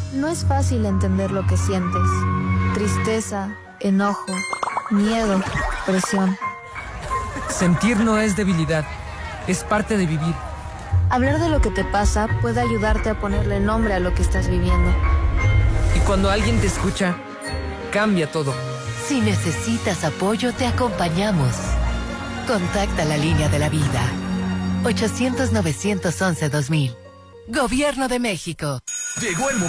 No es fácil entender lo que sientes. Tristeza, enojo, miedo, presión. Sentir no es debilidad, es parte de vivir. Hablar de lo que te pasa puede ayudarte a ponerle nombre a lo que estás viviendo. Y cuando alguien te escucha, cambia todo. Si necesitas apoyo, te acompañamos. Contacta la línea de la vida. 800-911-2000. Gobierno de México. Llegó el momento